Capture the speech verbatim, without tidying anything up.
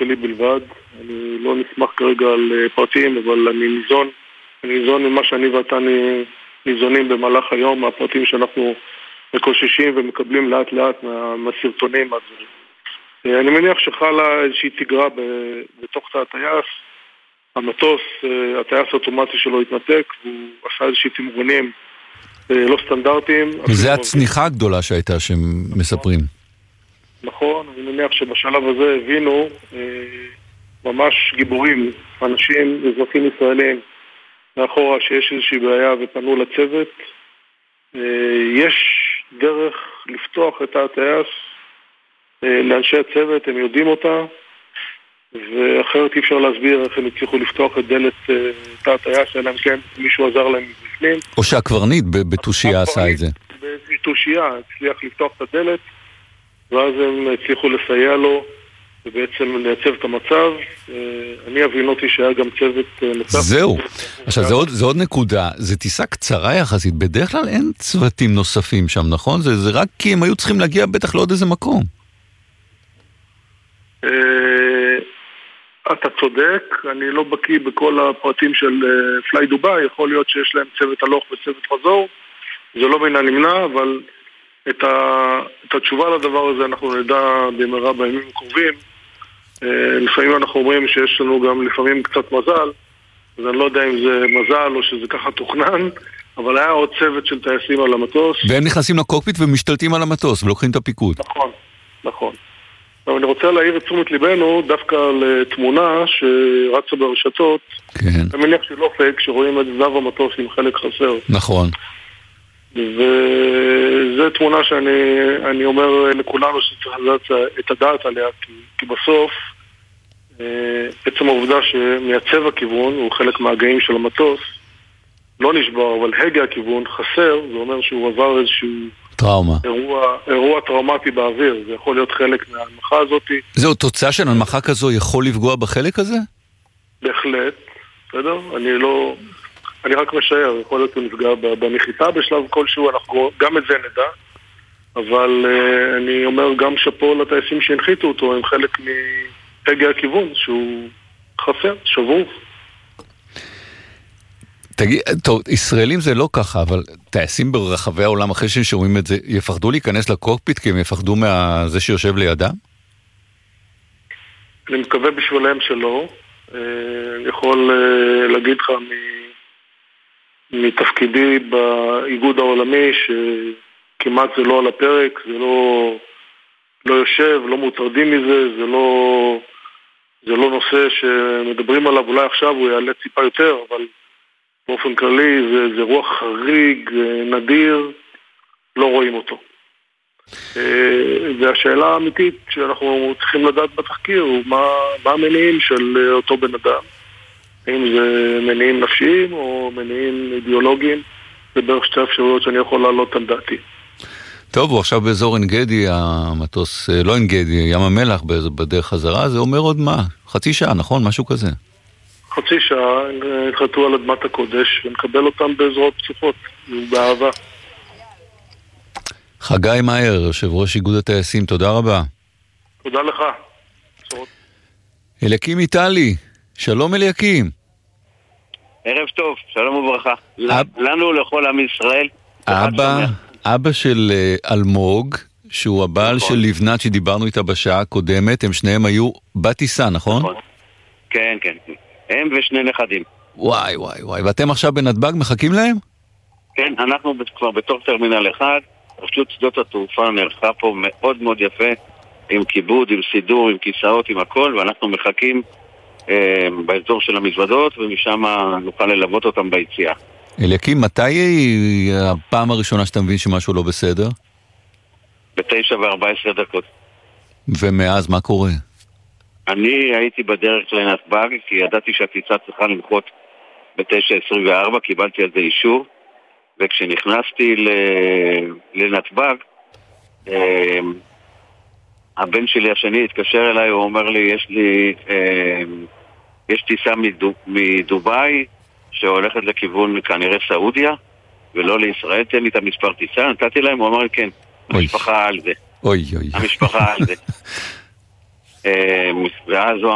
שלי בלבד. אני לא נשמח כרגע על פרטים, אבל אני ניזון, אני ניזון ממה שאני ואתה ניזונים במהלך היום, מהפרטים שאנחנו מקוששים ומקבלים לאט לאט מה, מהסרטונים. אז אני מניח שחלה איזושהי תגרה בתוך תא הטייס. המטוס, הטייס האוטומטי שלו התנתק, והוא עשה איזושהי תמרונים לא סטנדרטיים. וזה הצניחה הגדולה שהייתה שמספרים. נכון, אני מניח שבשלב הזה הבינו ממש גיבורים, אנשים, אזרחים ישראלים, מאחורה שיש איזושהי בעיה ופנו לצוות. יש דרך לפתוח את הטייס לאנשי הצוות, הם יודעים אותה, ואחרת אי אפשר להסביר איך הם הצליחו לפתוח את דלת תא הטייס, אלא אם כן מישהו עזר להם בפנים. או שהקברניט בתושייה עשה את זה. בתושייה הצליח לפתוח את הדלת, ואז הם הצליחו לסייע לו, ובעצם לייצב את המצב. אני הבינותי שהיה גם צוות נוסף. זהו. עכשיו, זה עוד, זה עוד נקודה. זה טיסה קצרה יחסית. בדרך כלל אין צוותים נוספים שם, נכון? זה, זה רק כי הם היו צריכים להגיע בטח לעוד איזה מקום. אתה צודק. אני לא בקיא בכל הפרטים של פליי דוביי. יכול להיות שיש להם צוות הלוך וצוות חזור. זה לא בין הנמנע, אבל את, ה, את התשובה לדבר הזה אנחנו נדע במהרה בימים הקרובים. לפעמים אנחנו אומרים שיש לנו גם לפעמים קצת מזל, אז אני לא יודע אם זה מזל או שזה ככה תוכנן, אבל היה עוד צוות של טייסים על המטוס. והם נכנסים לקוקפיט ומשתלטים על המטוס ולוקחים את הפיקוד. נכון, נכון. אבל אני רוצה להעיר את תשומת ליבנו דווקא לתמונה שרצה ברשתות. כן. אני מניח שלא פייק שרואים את זב המטוס עם חלק חסר. נכון. וזו תמונה שאני אני אומר לכולנו שצריך לדעת את הדעת עליה, כי, כי בסוף עצם העובדה שמייצב הכיוון הוא חלק מהגאים של המטוס לא נשבר, אבל הגה הכיוון חסר, זה אומר שהוא עבר איזשהו טראומה. אירוע, אירוע טראומטי באוויר. זה יכול להיות חלק מההנמכה הזאת. זהו, תוצאה של הנמכה כזו יכול לפגוע בחלק הזה? בהחלט, בסדר? אני לא... אני רק משער, יכול להיות הוא נפגע בנחיתה בשלב כלשהו, אנחנו גם את זה נדע, אבל uh, אני אומר גם שפה לטייסים שהנחיתו אותו, הם חלק מהגה הכיוון, שהוא חסר, שבור. תגיד, טוב, ישראלים זה לא ככה, אבל טייסים ברחבי העולם אחרי ששומעים את זה, יפחדו להיכנס לקוקפיט כי הם יפחדו מזה שיושב לידם? אני מקווה בשבילם שלא. אני יכול uh, להגיד לך מ... מתפקידי באיגוד העולמי שכמעט זה לא על הפרק, זה לא, לא יושב, לא מוטרדים מזה, זה לא, זה לא נושא שמדברים עליו, אולי עכשיו הוא יעלה ציפה יותר, אבל באופן כללי זה, זה רוח חריג, נדיר, לא רואים אותו. והשאלה האמיתית שאנחנו צריכים לדעת בתחקיר הוא מה, מה המניעים של אותו בן אדם. האם זה מניעים נפשיים או מניעים אידיאולוגיים, זה בערך שתי אפשרויות שאני יכול לעלות על דעתי. טוב, הוא עכשיו באזור אנגדי, המטוס, לא אנגדי, ים המלח בדרך חזרה, זה אומר עוד מה? חצי שעה, נכון? משהו כזה. חצי שעה, התחתו על אדמת הקודש, ונקבל אותם באזורות פצוחות, באהבה. חגי מאייר, יושב ראש איגוד הטייסים, תודה רבה. תודה לך. אליקים איטלי, שלום אליקים. ערב טוב, שלום וברכה. לנו לכל עם ישראל. אבא, אבא של אלמוג, שהוא הבעל של לבנת שדיברנו איתה בשעה הקודמת, הם שניהם היו בטיסה, נכון? נכון. כן, כן. הם ושני נכדים. וואי, וואי, וואי. ואתם עכשיו בנתב"ג מחכים להם? כן, אנחנו כבר בתוך טרמינל אחד. רשות שדות התעופה נערכה פה מאוד מאוד יפה, עם כיבוד, עם סידור, עם כיסאות, עם הכל, ואנחנו מחכים אה, באזור של המזוודות, ומשם נוכל ללוות אותם ביציאה. אליקים, מתי היא הפעם הראשונה שאתה מבין שמשהו לא בסדר? בתשע וארבע עשרה דקות. ומאז מה קורה? אני הייתי בדרך לנתב"ג, כי ידעתי שהטיסה צריכה לנחות בתשע עשרים וארבע, קיבלתי על זה אישור, וכשנכנסתי לנתב"ג, הבן שלי השני התקשר אליי, הוא אומר לי, יש לי, יש טיסה מדובאי שהולכת לכיוון כנראה סעודיה, ולא לישראל, תן לי את המספר טיסה, נתתי להם, הוא אמר לי, כן, המשפחה על זה. אוי, אוי. המשפחה על זה. ואז הוא